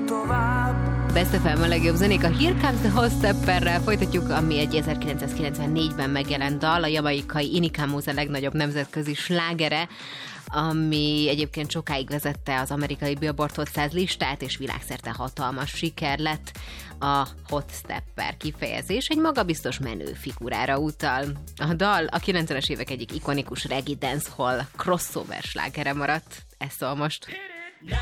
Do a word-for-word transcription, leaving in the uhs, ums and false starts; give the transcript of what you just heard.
tovább. Best ef em a legjobb zenék, a Here Comes the Hot Stepperrel folytatjuk, ami egy ezerkilencszázkilencvennégyben megjelent dal, a jamaikai Inika Mose legnagyobb nemzetközi slágere, ami egyébként sokáig vezette az amerikai Billboard Hot száz listát, és világszerte hatalmas siker lett. A Hot Stepper kifejezés egy magabiztos menő figurára utal. A dal a kilencvenes évek egyik ikonikus reggae dancehall crossover slágere maradt. Ez szól most.